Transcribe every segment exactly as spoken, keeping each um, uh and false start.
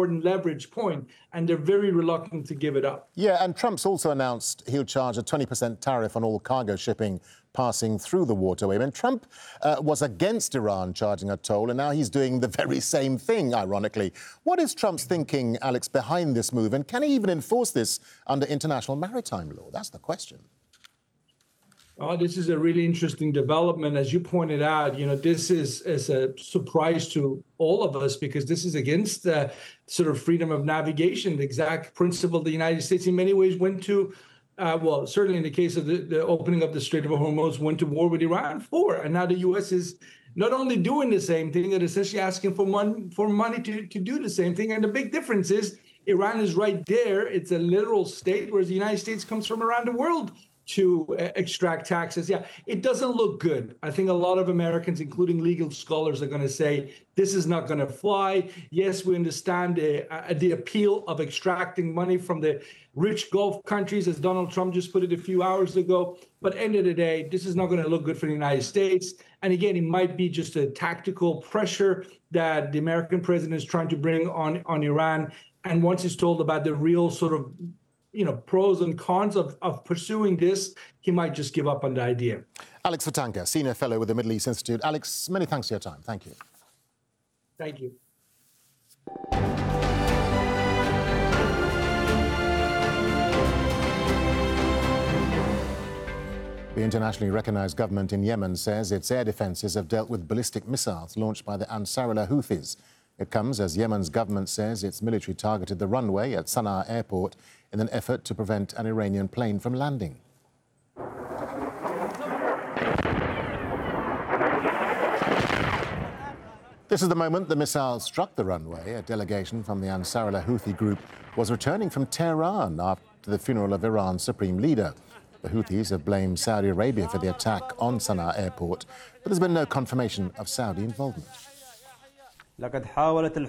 important leverage point, and they're very reluctant to give it up. Yeah, and Trump's also announced he'll charge a twenty percent tariff on all cargo shipping passing through the waterway. And Trump uh, was against Iran charging a toll, and now he's doing the very same thing, ironically. What is Trump's thinking, Alex, behind this move? And can he even enforce this under international maritime law? That's the question. Oh, this is a really interesting development. As you pointed out, you know, this is, is a surprise to all of us because this is against the sort of freedom of navigation, the exact principle the United States in many ways went to, uh, well, certainly in the case of the, the opening of the Strait of Hormuz, went to war with Iran for. And now the U S is not only doing the same thing, they're essentially asking for, mon- for money to, to do the same thing. And the big difference is Iran is right there. It's a literal state, whereas the United States comes from around the world to extract taxes. Yeah, it doesn't look good. I think a lot of Americans, including legal scholars, are going to say this is not going to fly. Yes, we understand the, uh, the appeal of extracting money from the rich Gulf countries, as Donald Trump just put it a few hours ago. But end of the day, this is not going to look good for the United States. And again, it might be just a tactical pressure that the American president is trying to bring on, on Iran. And once he's told about the real sort of you know, pros and cons of, of pursuing this, he might just give up on the idea. Alex Vatanka, Senior Fellow with the Middle East Institute. Alex, many thanks for your time. Thank you. Thank you. The internationally recognized government in Yemen says its air defenses have dealt with ballistic missiles launched by the Ansarullah Houthis. It comes as Yemen's government says its military targeted the runway at Sana'a airport in an effort to prevent an Iranian plane from landing. This is the moment the missile struck the runway. A delegation from the Ansarullah Houthi group was returning from Tehran after the funeral of Iran's supreme leader. The Houthis have blamed Saudi Arabia for the attack on Sana'a airport, but there's been no confirmation of Saudi involvement. Yemen's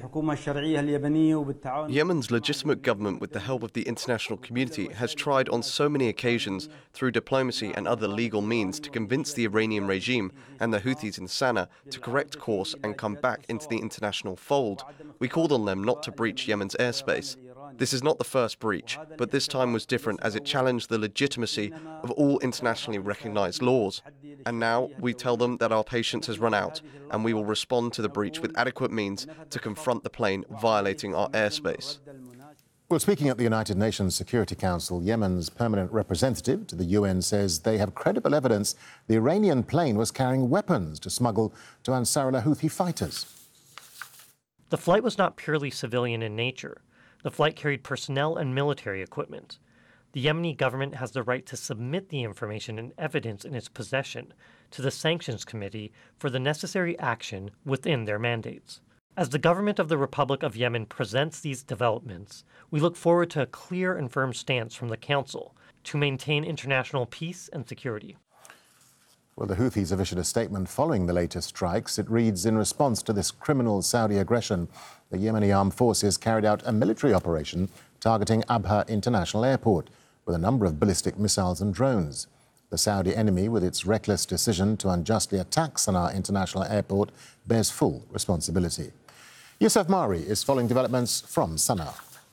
legitimate government, with the help of the international community, has tried on so many occasions, through diplomacy and other legal means, to convince the Iranian regime and the Houthis in Sana'a to correct course and come back into the international fold. We called on them not to breach Yemen's airspace. This is not the first breach, but this time was different as it challenged the legitimacy of all internationally recognized laws. And now we tell them that our patience has run out, and we will respond to the breach with adequate means to confront the plane violating our airspace. Well, speaking at the United Nations Security Council, Yemen's permanent representative to the U N says they have credible evidence the Iranian plane was carrying weapons to smuggle to Ansarullah Houthi fighters. The flight was not purely civilian in nature. The flight carried personnel and military equipment. The Yemeni government has the right to submit the information and evidence in its possession to the Sanctions Committee for the necessary action within their mandates. As the government of the Republic of Yemen presents these developments, we look forward to a clear and firm stance from the Council to maintain international peace and security. Well, the Houthis have issued a statement following the latest strikes. It reads, in response to this criminal Saudi aggression, the Yemeni armed forces carried out a military operation targeting Abha International Airport with a number of ballistic missiles and drones. The Saudi enemy, with its reckless decision to unjustly attack Sana'a International Airport, bears full responsibility. Youssef Mari is following developments from Sana'a.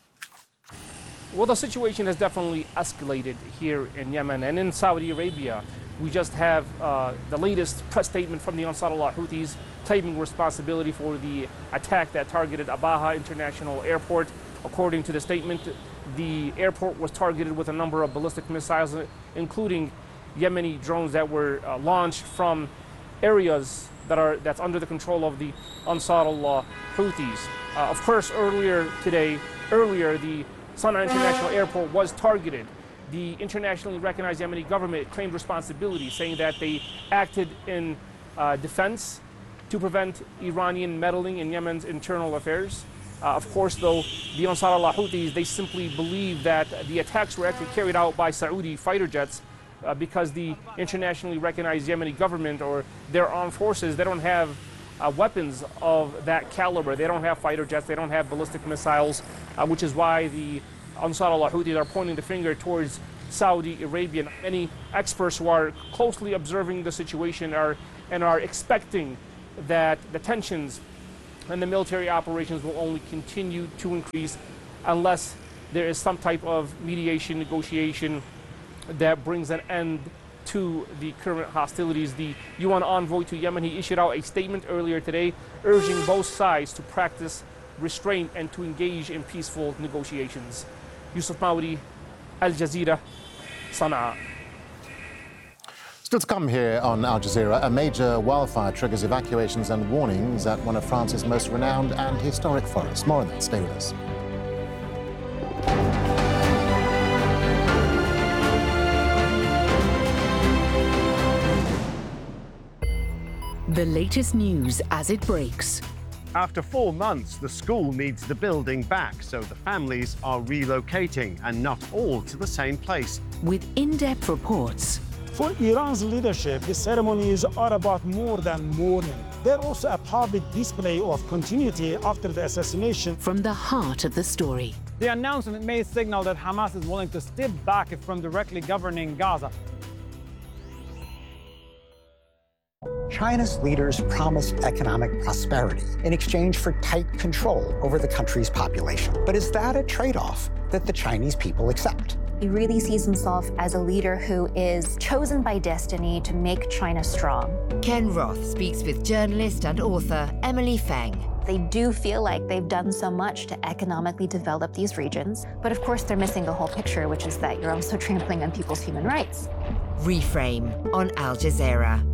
Well, the situation has definitely escalated here in Yemen and in Saudi Arabia. We just have uh, the latest press statement from the Ansarullah Houthis claiming responsibility for the attack that targeted Abaha International Airport. According to the statement, the airport was targeted with a number of ballistic missiles, including Yemeni drones that were uh, launched from areas that are that's under the control of the Ansarullah Houthis. Uh, of course, earlier today, earlier the Sana'a International Airport was targeted. The internationally recognized Yemeni government claimed responsibility, saying that they acted in uh, defense to prevent Iranian meddling in Yemen's internal affairs. Uh, of course, though, the Ansarullah Houthis, they simply believe that the attacks were actually carried out by Saudi fighter jets uh, because the internationally recognized Yemeni government or their armed forces, they don't have uh, weapons of that caliber. They don't have fighter jets, they don't have ballistic missiles, uh, which is why the Ansarullah Houthis are pointing the finger towards Saudi Arabia. Many experts who are closely observing the situation are and are expecting that the tensions and the military operations will only continue to increase unless there is some type of mediation, negotiation that brings an end to the current hostilities. The U N envoy to Yemen, he issued out a statement earlier today urging both sides to practice restraint and to engage in peaceful negotiations. Yusuf Maudi, Al Jazeera, Sana'a. Still to come here on Al Jazeera, a major wildfire triggers evacuations and warnings at one of France's most renowned and historic forests. More on that, stay with us. The latest news as it breaks. After four months, the school needs the building back, so the families are relocating, and not all to the same place. With in-depth reports. For Iran's leadership, the ceremonies are about more than mourning. They're also a public display of continuity after the assassination. From the heart of the story. The announcement may signal that Hamas is willing to step back from directly governing Gaza. China's leaders promised economic prosperity in exchange for tight control over the country's population. But is that a trade-off that the Chinese people accept? He really sees himself as a leader who is chosen by destiny to make China strong. Ken Roth speaks with journalist and author Emily Feng. They do feel like they've done so much to economically develop these regions, but of course they're missing the whole picture, which is that you're also trampling on people's human rights. Reframe on Al Jazeera.